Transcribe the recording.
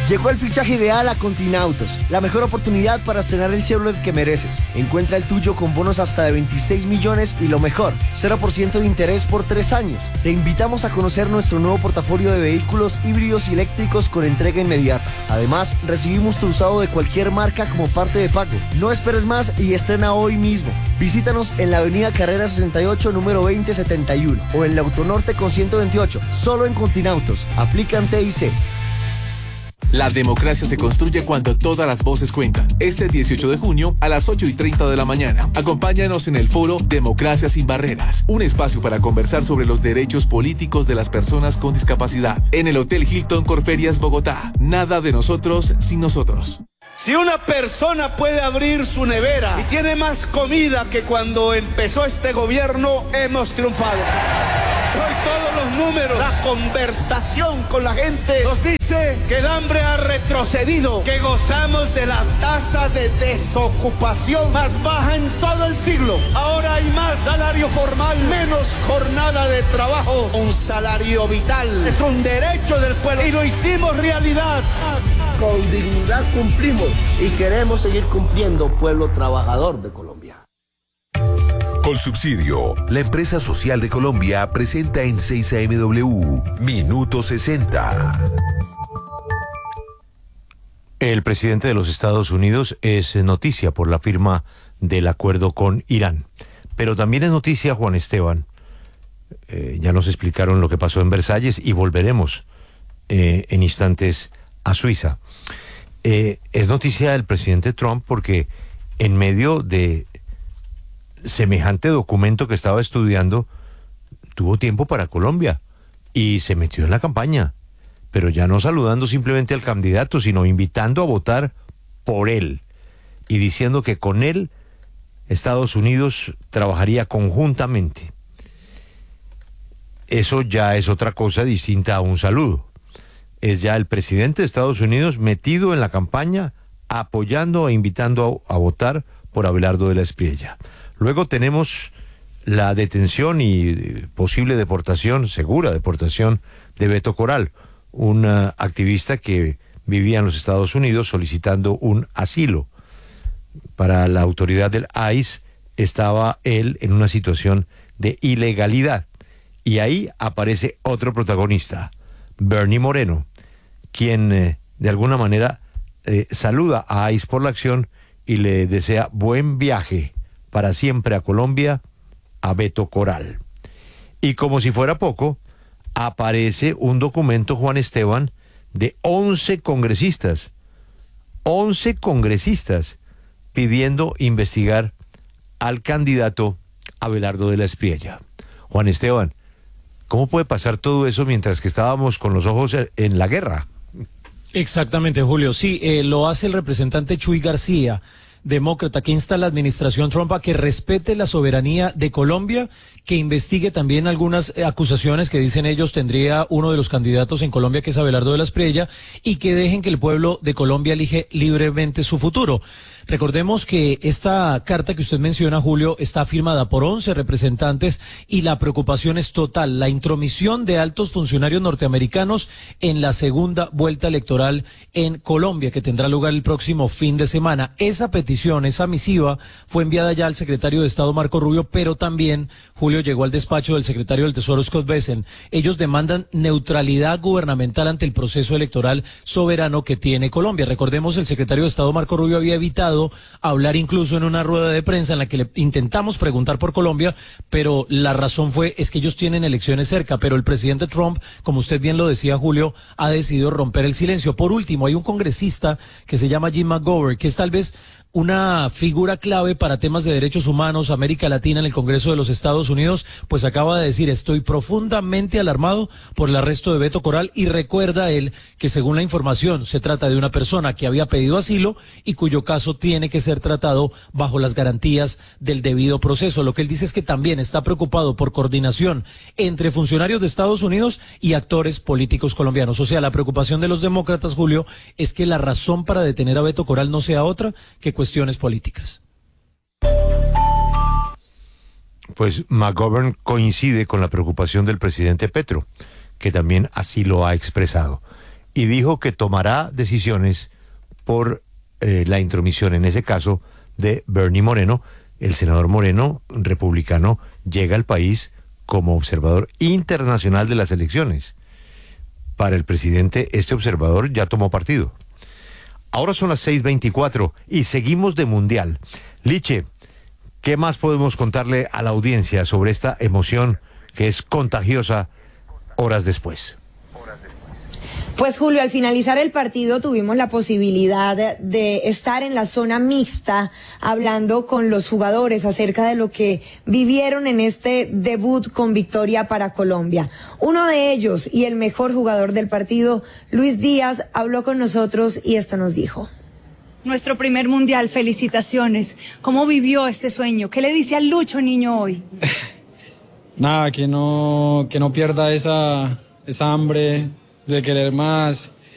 Llegó el fichaje ideal a Continautos, la mejor oportunidad para estrenar el Chevrolet que mereces. Encuentra el tuyo con bonos hasta de 26 millones y lo mejor, 0% de interés por 3 años. Te invitamos a conocer nuestro nuevo portafolio de vehículos híbridos y eléctricos con entrega inmediata. Además, recibimos tu usado de cualquier marca como parte de pago. No esperes más y estrena hoy mismo. Visítanos en la avenida Carrera 68, número 2071 o en la Autonorte con 128, solo en Continautos. Aplican TIC. La democracia se construye cuando todas las voces cuentan. Este 18 de junio a las 8:30 de la mañana. Acompáñanos en el foro Democracia sin Barreras, un espacio para conversar sobre los derechos políticos de las personas con discapacidad. En el Hotel Hilton Corferias, Bogotá. Nada de nosotros sin nosotros. Si una persona puede abrir su nevera y tiene más comida que cuando empezó este gobierno, hemos triunfado. Hoy todos los números, la conversación con la gente nos dice que el hambre ha retrocedido, que gozamos de la tasa de desocupación más baja en todo el siglo. Ahora hay más salario formal, menos jornada de trabajo, un salario vital. Es un derecho del pueblo y lo hicimos realidad. Con dignidad cumplimos y queremos seguir cumpliendo, pueblo trabajador de Colombia. Colsubsidio, la empresa social de Colombia, presenta en 6AMW Minuto 60. El presidente de los Estados Unidos es noticia por la firma del acuerdo con Irán. Pero también es noticia, Juan Esteban. Ya nos explicaron lo que pasó en Versalles y volveremos en instantes a Suiza. Es noticia el presidente Trump porque en medio de semejante documento que estaba estudiando, tuvo tiempo para Colombia y se metió en la campaña, pero ya no saludando simplemente al candidato, sino invitando a votar por él y diciendo que con él Estados Unidos trabajaría conjuntamente. Eso ya es otra cosa distinta a un saludo. Es ya el presidente de Estados Unidos metido en la campaña, apoyando e invitando a votar por Abelardo de la Espriella. Luego tenemos la detención y posible deportación, segura deportación, de Beto Coral, un activista que vivía en los Estados Unidos solicitando un asilo. Para la autoridad del ICE estaba él en una situación de ilegalidad. Y ahí aparece otro protagonista, Bernie Moreno, quien de alguna manera saluda a ICE por la acción y le desea buen viaje para siempre a Colombia, a Beto Coral. Y como si fuera poco, aparece un documento, Juan Esteban, de 11 congresistas pidiendo investigar al candidato Abelardo de la Espriella. Juan Esteban, ¿cómo puede pasar todo eso mientras que estábamos con los ojos en la guerra? Exactamente, Julio. Sí, lo hace el representante Chuy García, demócrata, que insta a la administración Trump a que respete la soberanía de Colombia, que investigue también algunas acusaciones que dicen ellos tendría uno de los candidatos en Colombia, que es Abelardo de la Espriella, y que dejen que el pueblo de Colombia elige libremente su futuro. Recordemos que esta carta que usted menciona, Julio, está firmada por 11 representantes y la preocupación es total, la intromisión de altos funcionarios norteamericanos en la segunda vuelta electoral en Colombia, que tendrá lugar el próximo fin de semana. Esa petición, esa misiva, fue enviada ya al secretario de Estado Marco Rubio, pero también, Julio, llegó al despacho del secretario del Tesoro Scott Bessent. Ellos demandan neutralidad gubernamental ante el proceso electoral soberano que tiene Colombia. Recordemos, el secretario de Estado Marco Rubio había evitado hablar incluso en una rueda de prensa en la que le intentamos preguntar por Colombia, pero la razón es que ellos tienen elecciones cerca, pero el presidente Trump, como usted bien lo decía, Julio, ha decidido romper el silencio. Por último, hay un congresista que se llama Jim McGovern, que es tal vez una figura clave para temas de derechos humanos, América Latina, en el Congreso de los Estados Unidos, pues acaba de decir: estoy profundamente alarmado por el arresto de Beto Coral, y recuerda él que según la información se trata de una persona que había pedido asilo y cuyo caso tiene que ser tratado bajo las garantías del debido proceso. Lo que él dice es que también está preocupado por coordinación entre funcionarios de Estados Unidos y actores políticos colombianos. O sea, la preocupación de los demócratas, Julio, es que la razón para detener a Beto Coral no sea otra que cuestiones políticas. Pues McGovern coincide con la preocupación del presidente Petro, que también así lo ha expresado. y dijo que tomará decisiones por la intromisión, en ese caso, de Bernie Moreno. El senador Moreno, republicano, llega al país como observador internacional de las elecciones. Para el presidente, este observador ya tomó partido. Ahora son las 6:24 y seguimos de Mundial. Liche, ¿qué más podemos contarle a la audiencia sobre esta emoción que es contagiosa horas después? Pues Julio, al finalizar el partido tuvimos la posibilidad de estar en la zona mixta hablando con los jugadores acerca de lo que vivieron en este debut con victoria para Colombia. Uno de ellos y el mejor jugador del partido, Luis Díaz, habló con nosotros y esto nos dijo. Nuestro primer mundial, felicitaciones. ¿Cómo vivió este sueño? ¿Qué le dice al Lucho niño hoy? Nada, que no pierda esa hambre de querer más,